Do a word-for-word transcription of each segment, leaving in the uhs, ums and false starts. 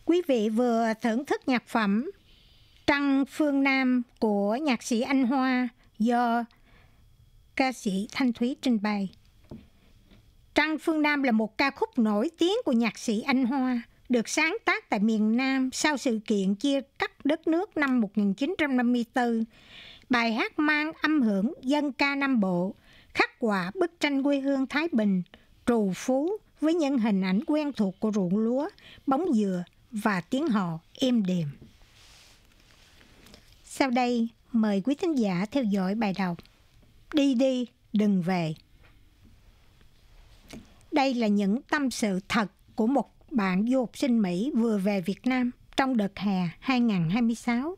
Quý vị vừa thưởng thức nhạc phẩm Trăng Phương Nam của nhạc sĩ Anh Hoa do ca sĩ Thanh Thúy trình bày. Trăng Phương Nam là một ca khúc nổi tiếng của nhạc sĩ Anh Hoa, được sáng tác tại miền Nam sau sự kiện chia cắt đất nước năm một nghìn chín trăm năm mươi tư. Bài hát mang âm hưởng dân ca Nam Bộ, khắc họa bức tranh quê hương Thái Bình, trù phú với những hình ảnh quen thuộc của ruộng lúa, bóng dừa và tiếng hò êm đềm. Sau đây, mời quý thính giả theo dõi bài đọc Đi đi, đừng về. Đây là những tâm sự thật của một bạn du học sinh Mỹ vừa về Việt Nam trong đợt hè hai không hai sáu.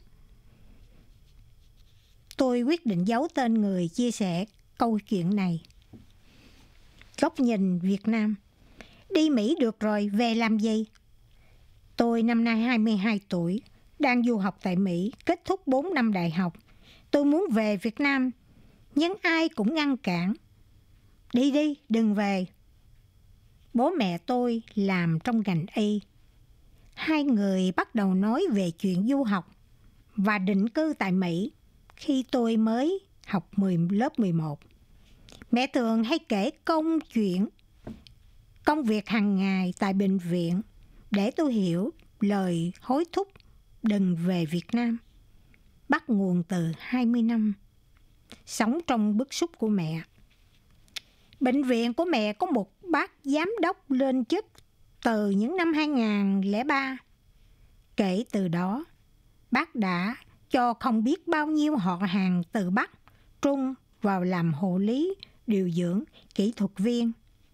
Tôi quyết định giấu tên người chia sẻ câu chuyện này. Góc nhìn Việt Nam. Đi Mỹ được rồi, về làm gì? Tôi năm nay hai mươi hai tuổi, đang du học tại Mỹ, kết thúc bốn năm đại học. Tôi muốn về Việt Nam, nhưng ai cũng ngăn cản. Đi đi, đừng về. Bố mẹ tôi làm trong ngành y. Hai người bắt đầu nói về chuyện du học và định cư tại Mỹ khi tôi mới học lớp mười một. Mẹ thường hay kể công chuyện, công việc hàng ngày tại bệnh viện để tôi hiểu lời hối thúc đừng về Việt Nam. Bắt nguồn từ hai mươi năm sống trong bức xúc của mẹ. Bệnh viện của mẹ có một bác giám đốc lên chức từ những năm hai không không ba. Kể từ đó, bác đã cho không biết bao nhiêu họ hàng từ Bắc, Trung vào làm hộ lý, điều dưỡng, kỹ thuật viên.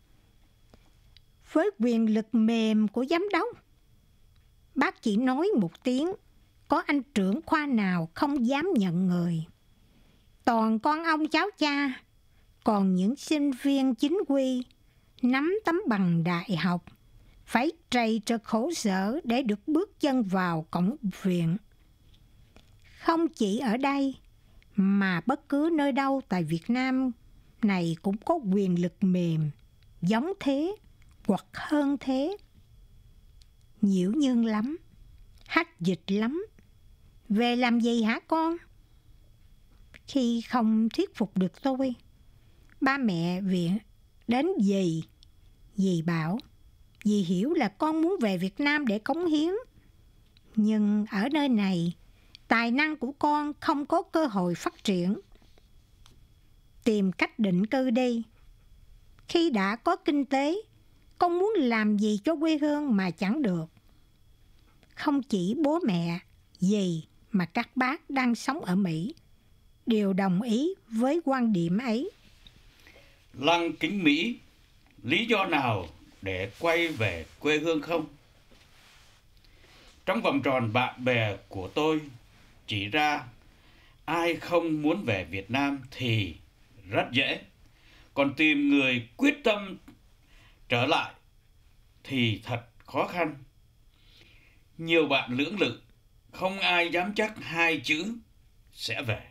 Với quyền lực mềm của giám đốc, bác chỉ nói một tiếng, có anh trưởng khoa nào không dám nhận người. Toàn con ông cháu cha, còn những sinh viên chính quy, nắm tấm bằng đại học, phải trầy trật khổ sở để được bước chân vào cổng viện. Không chỉ ở đây, mà bất cứ nơi đâu tại Việt Nam này cũng có quyền lực mềm, giống thế hoặc hơn thế. Nhiễu nhương lắm, hách dịch lắm. Về làm gì hả con? Khi không thuyết phục được tôi, ba mẹ viện đến dì. Dì bảo, dì hiểu là con muốn về Việt Nam để cống hiến. Nhưng ở nơi này, tài năng của con không có cơ hội phát triển. Tìm cách định cư đi. Khi đã có kinh tế, con muốn làm gì cho quê hương mà chẳng được. Không chỉ bố mẹ, dì mà các bác đang sống ở Mỹ đều đồng ý với quan điểm ấy. Lăng kính Mỹ, lý do nào để quay về quê hương không? Trong vòng tròn bạn bè của tôi chỉ ra ai không muốn về Việt Nam thì rất dễ. Còn tìm người quyết tâm trở lại thì thật khó khăn. Nhiều bạn lưỡng lự, không ai dám chắc hai chữ sẽ về.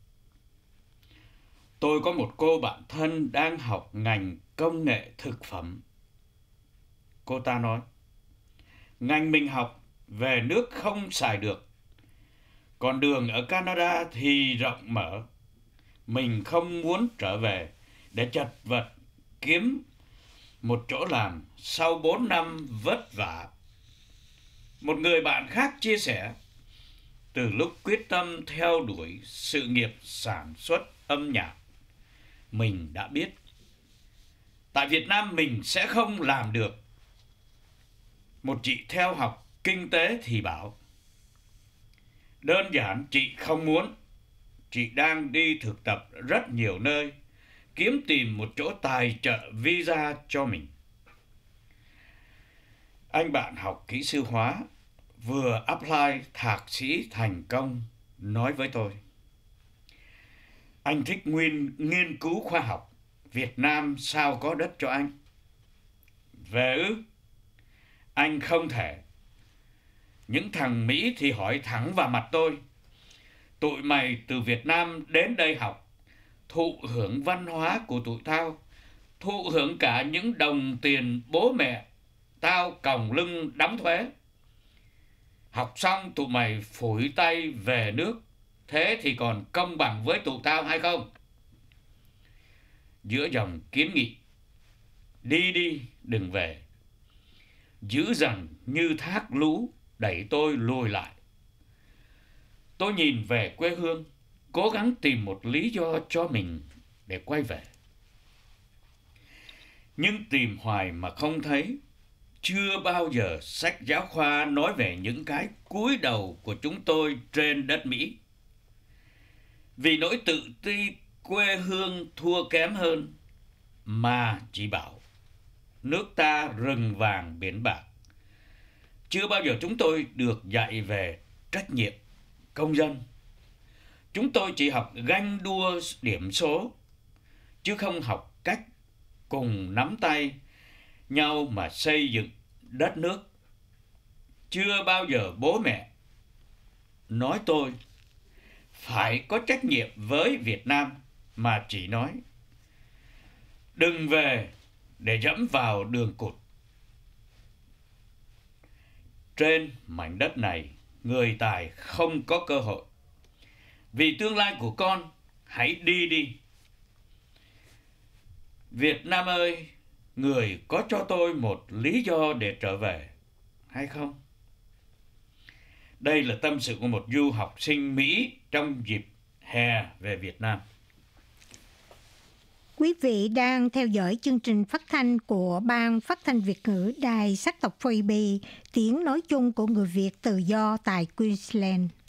Tôi có một cô bạn thân đang học ngành công nghệ thực phẩm. Cô ta nói, ngành mình học về nước không xài được. Còn đường ở Canada thì rộng mở. Mình không muốn trở về để chật vật kiếm một chỗ làm sau bốn năm vất vả. Một người bạn khác chia sẻ, từ lúc quyết tâm theo đuổi sự nghiệp sản xuất âm nhạc, mình đã biết tại Việt Nam mình sẽ không làm được. Một chị theo học kinh tế thì bảo, đơn giản chị không muốn. Chị đang đi thực tập rất nhiều nơi, kiếm tìm một chỗ tài trợ visa cho mình. Anh bạn học kỹ sư hóa, vừa apply thạc sĩ thành công, nói với tôi, anh thích nguyên nghiên cứu khoa học, Việt Nam sao có đất cho anh? Về ư? Anh không thể. Những thằng Mỹ thì hỏi thẳng vào mặt tôi, tụi mày từ Việt Nam đến đây học, thụ hưởng văn hóa của tụi tao, thụ hưởng cả những đồng tiền bố mẹ tao còng lưng đóng thuế. Học xong tụi mày phủi tay về nước, thế thì còn công bằng với tụi tao hay không? Giữa dòng kiến nghị, đi đi, đừng về, dữ dằn như thác lũ đẩy tôi lùi lại. Tôi nhìn về quê hương, cố gắng tìm một lý do cho mình để quay về. Nhưng tìm hoài mà không thấy. Chưa bao giờ sách giáo khoa nói về những cái cúi đầu của chúng tôi trên đất Mỹ. Vì nỗi tự ti quê hương thua kém hơn, mà chỉ bảo nước ta rừng vàng biển bạc. Chưa bao giờ chúng tôi được dạy về trách nhiệm công dân. Chúng tôi chỉ học ganh đua điểm số, chứ không học cách cùng nắm tay nhau mà xây dựng đất nước. Chưa bao giờ bố mẹ nói tôi phải có trách nhiệm với Việt Nam, mà chỉ nói đừng về để dẫm vào đường cụt. Trên mảnh đất này, người tài không có cơ hội. Vì tương lai của con, hãy đi đi. Việt Nam ơi, người có cho tôi một lý do để trở về hay không? Đây là tâm sự của một du học sinh Mỹ trong dịp hè về Việt Nam. Quý vị đang theo dõi chương trình phát thanh của Ban Phát thanh Việt ngữ Đài Sắc tộc Phi Bì, tiếng nói chung của người Việt tự do tại Queensland.